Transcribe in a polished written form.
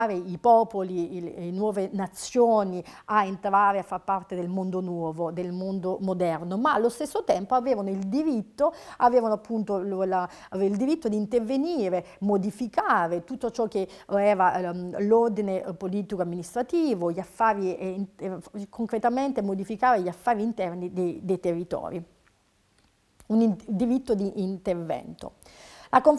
i popoli, le nuove nazioni a entrare a far parte del mondo nuovo, del mondo moderno, ma allo stesso tempo avevano appunto avevano il diritto di intervenire, modificare tutto ciò che era l'ordine politico amministrativo, gli affari, concretamente modificare gli affari interni dei territori, diritto di intervento. La